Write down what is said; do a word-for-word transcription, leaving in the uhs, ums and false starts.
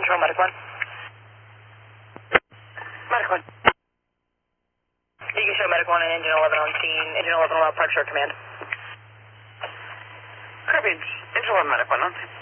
control, Medic one. Medic one. You can show Medic one and Engine eleven on scene. Engine eleven allowed Park Shore Command. Copy. Engine eleven, Medic one on scene.